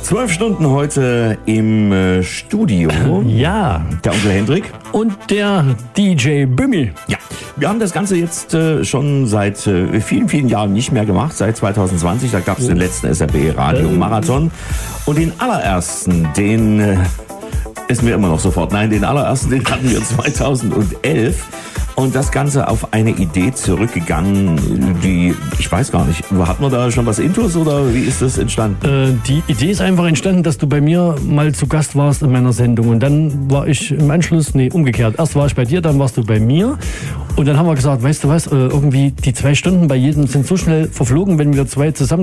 12 Stunden heute im Studio. Ja. Der Onkel Hendrik. Und der DJ Bümmi. Ja, wir haben das Ganze jetzt schon seit vielen, vielen Jahren nicht mehr gemacht. Seit 2020, da gab es den letzten SRB-Radio-Marathon. Und den allerersten, den essen wir immer noch sofort. Nein, den allerersten, den hatten wir 2011. Und das Ganze auf eine Idee zurückgegangen, die, ich weiß gar nicht, hat man da schon was Intus oder wie ist das entstanden? Die Idee ist einfach entstanden, dass du bei mir mal zu Gast warst in meiner Sendung. Und dann war ich im Anschluss, umgekehrt. Erst war ich bei dir, dann warst du bei mir. Und dann haben wir gesagt, weißt du was, irgendwie die 2 Stunden bei jedem sind so schnell verflogen, wenn wir 2 zusammen